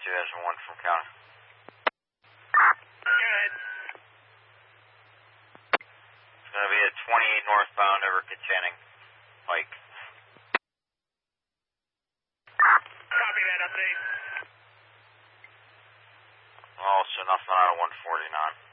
2001 from county. Good. It's going to be a 28 northbound over Kitchenning Pike. Copy that update. Also nothing out of 149.